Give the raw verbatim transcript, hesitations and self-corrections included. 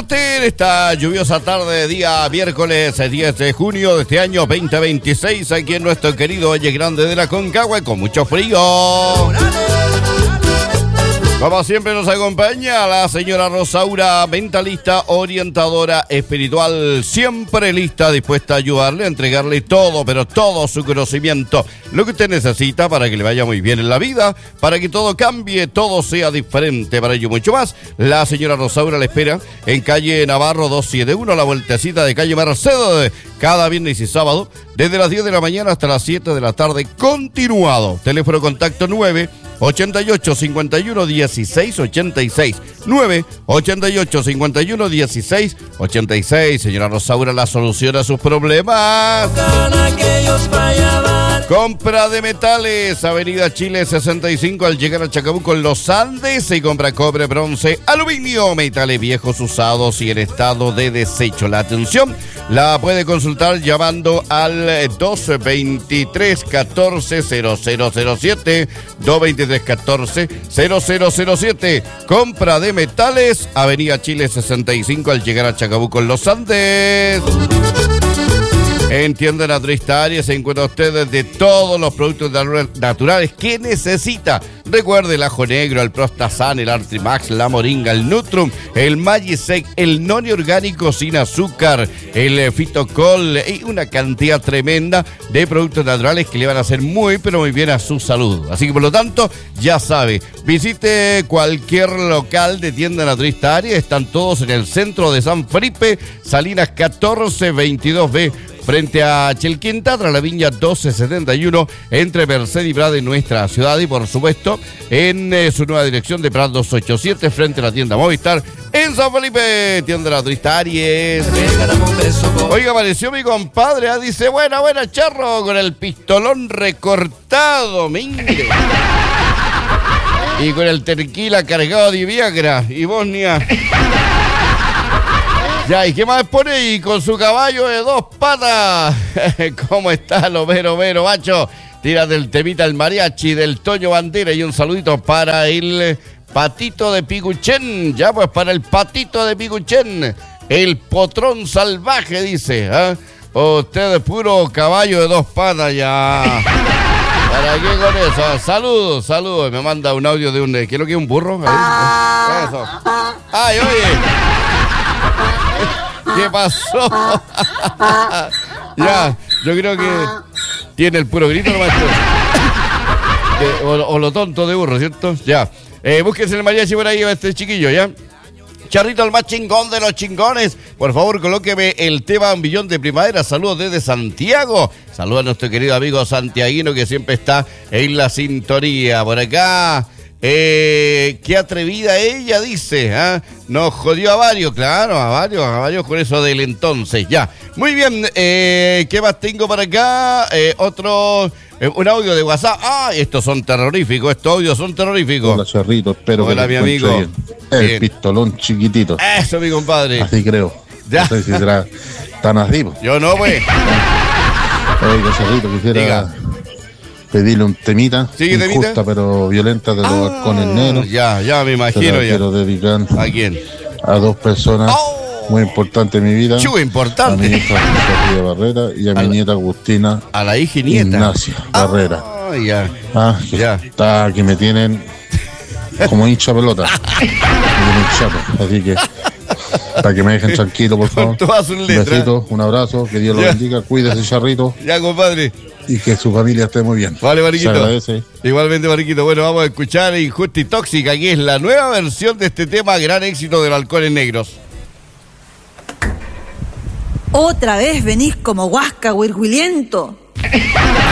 partir esta lluviosa tarde de día miércoles diez de junio de este año veinte veintiséis aquí en nuestro querido Valle Grande de la Concagua con mucho frío. Como siempre nos acompaña la señora Rosaura, mentalista, orientadora espiritual, siempre lista, dispuesta a ayudarle, a entregarle todo, pero todo su conocimiento, lo que usted necesita para que le vaya muy bien en la vida, para que todo cambie, todo sea diferente, para ello mucho más. La señora Rosaura le espera en calle Navarro doscientos setenta y uno, la vueltecita de calle Mercedes, cada viernes y sábado, desde las diez de la mañana hasta las siete de la tarde, continuado. Teléfono contacto nueve ochenta y ocho cincuenta y uno dieciséis ochenta y seis, nueve ochenta y ocho cincuenta y uno dieciséis ochenta y seis. Señora Rosaura, la solución a sus problemas. Compra de metales, Avenida Chile sesenta y cinco, al llegar a Chacabuco en los Andes, se compra cobre, bronce, aluminio, metales viejos, usados y en estado de desecho. La atención la puede consultar llamando al dos veintitrés catorce cero cero cero siete, dos veintitrés catorce cero cero cero siete. Compra de metales, Avenida Chile sesenta y cinco, al llegar a Chacabuco en los Andes. En Tienda Naturista Aries se encuentra usted de todos los productos naturales que necesita. Recuerde el ajo negro, el Prostazan, el Artrimax, la moringa, el Nutrum, el Maggisec, el Noni orgánico sin azúcar, el Fitocol y una cantidad tremenda de productos naturales que le van a hacer muy pero muy bien a su salud. Así que por lo tanto, ya sabe, visite cualquier local de Tienda Naturista Aries. Están todos en el centro de San Felipe, Salinas catorce veintidós B. Frente a Chelquinta, tras la Viña doce setenta y uno, entre Merced y Prado en nuestra ciudad. Y por supuesto, en eh, su nueva dirección de Prado doscientos ochenta y siete, frente a la tienda Movistar, en San Felipe, Tienda Naturista Aries. Oiga, apareció mi compadre, ¿eh? Dice, buena, buena, charro, con el pistolón recortado, mire. Y con el tequila cargado de Viagra y Bosnia. Ya, ¿y qué más pone? Y con su caballo de dos patas. ¿Cómo está, Lomero, Mero, macho? Tira del temita el mariachi del Toño Bandera y un saludito para el patito de Piguchén. Ya, pues, para el patito de Piguchén. El potrón salvaje, dice. ¿eh? Usted es puro caballo de dos patas, ya. ¿Para qué con eso? Saludos, saludos. Me manda un audio de un... ¿Qué es lo que es un burro? Ahí. Eso. ¡Ay, oye! ¿Qué pasó? Ya, yo creo que tiene el puro grito nomás. De, o, o lo tonto de burro, ¿cierto? Ya. Eh, búsquense el mariachi por ahí a este chiquillo, ¿ya? Charrito, el más chingón de los chingones. Por favor, colóqueme el tema Un Billón de Primavera. Saludos desde Santiago. Saludos a nuestro querido amigo santiaguino que siempre está en la sintonía. Por acá... Eh, qué atrevida ella, dice, ¿eh? Nos jodió a varios, claro, a varios, a varios con eso del entonces, ya. Muy bien, eh, ¿qué más tengo para acá? Eh, otro, eh, un audio de WhatsApp. Ah, estos son terroríficos, estos audios son terroríficos. Hola, Charrito, espero Hola, que mi amigo. Bien. El bien. Pistolón chiquitito. Eso, mi compadre. Así creo. Ya. No sé si será tan así. Yo no, pues. Oiga, Charrito, quisiera... Diga. Pedirle un temita, ¿Sí, injusta temita? pero violenta de los ah, halcones negros. Ya, ya me imagino. Se la ya. quiero dedicar. ¿A quién? A dos personas oh, muy importantes en mi vida. Chu, importante. A mi hija Sofía Barrera y a, a mi la, nieta Agustina. A la hija y nieta. Ignacia ah, Barrera. Ya. Ah, que, ya. Está, que me tienen como hincha pelota. Me tienen chato, así que para que me dejen tranquilo, por favor. Un besito, un abrazo, que Dios lo bendiga, cuídese, Charrito. Ya, compadre. Y que su familia esté muy bien. Vale, Mariquito. Se agradece. Igualmente, Mariquito. Bueno, vamos a escuchar Injusta y Tóxica, que es la nueva versión de este tema, gran éxito de los Halcones Negros. Otra vez venís como huasca, huirguiliento.